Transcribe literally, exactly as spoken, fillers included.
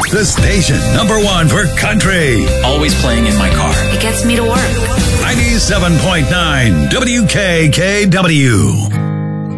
The station number one for country. Always playing in my car. It gets me to work. ninety-seven point nine W K K W.